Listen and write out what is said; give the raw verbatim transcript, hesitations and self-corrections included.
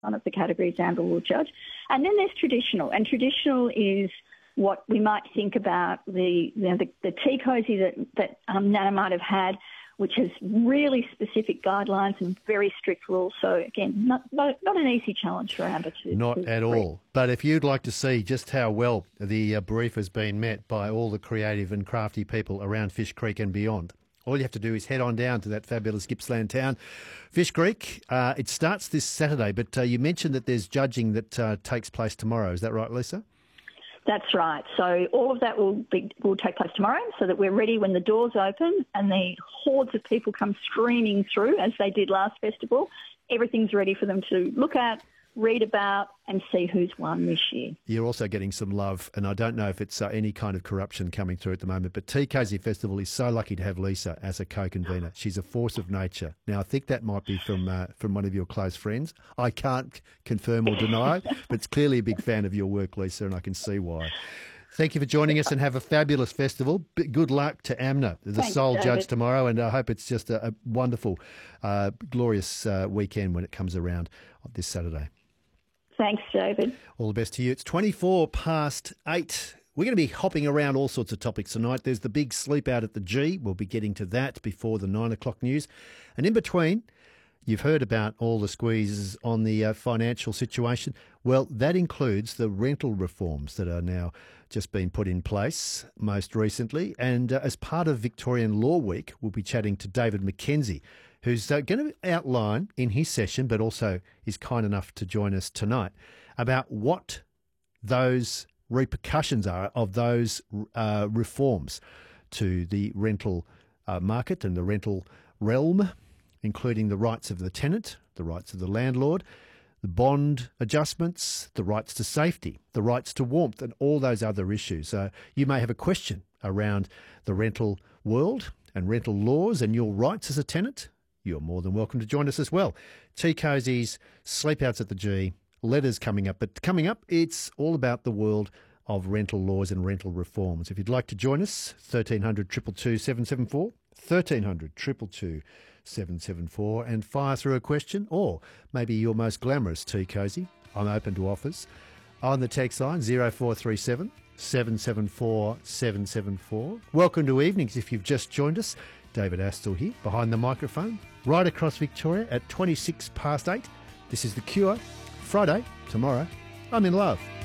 one of the categories Amber will judge. And then there's traditional, and traditional is what we might think about the you know, the, the tea cosy that, that um, Nana might have had, which has really specific guidelines and very strict rules. So, again, not not, not an easy challenge for Amber to Not to at read. all. But if you'd like to see just how well the uh, brief has been met by all the creative and crafty people around Fish Creek and beyond, all you have to do is head on down to that fabulous Gippsland town. Fish Creek, uh, it starts this Saturday, but uh, you mentioned that there's judging that uh, takes place tomorrow. Is that right, Lisa? That's right. So all of that will be, will take place tomorrow, so that we're ready when the doors open and the hordes of people come streaming through, as they did last festival. Everything's ready for them to look at, read about and see who's won this year. You're also getting some love, and I don't know if it's uh, any kind of corruption coming through at the moment, but Tea Cosy Festival is so lucky to have Lisa as a co-convener. She's a force of nature. Now, I think that might be from uh, from one of your close friends. I can't confirm or deny, but it's clearly a big fan of your work, Lisa, and I can see why. Thank you for joining us, and have a fabulous festival. B- Good luck to Amna, the Thanks, sole David. judge tomorrow, and I hope it's just a, a wonderful, uh, glorious uh, weekend when it comes around this Saturday. Thanks, David. All the best to you. It's twenty-four past eight. We're going to be hopping around all sorts of topics tonight. There's the big sleep out at the G. We'll be getting to that before the nine o'clock news. And in between, you've heard about all the squeezes on the uh, financial situation. Well, that includes the rental reforms that are now just been put in place most recently. And uh, as part of Victorian Law Week, we'll be chatting to David McKenzie, who's uh, going to outline in his session, but also is kind enough to join us tonight, about what those repercussions are of those uh, reforms to the rental uh, market and the rental realm, including the rights of the tenant, the rights of the landlord, the bond adjustments, the rights to safety, the rights to warmth, and all those other issues. Uh, you may have a question around the rental world and rental laws and your rights as a tenant. You're more than welcome to join us as well. Tea Cozy's Sleepouts at the G, letters coming up. But coming up, it's all about the world of rental laws and rental reforms. If you'd like to join us, thirteen hundred, two two two, seven seven four, thirteen hundred, two two two, seven seven four, and fire through a question, or maybe your most glamorous Tea Cozy. I'm open to offers. On the text line, zero four three seven, seven seven four, seven seven four. Welcome to Evenings if you've just joined us. David Astle here, behind the microphone, right across Victoria at twenty-six past eight. This is The Cure. Friday, tomorrow, I'm in love.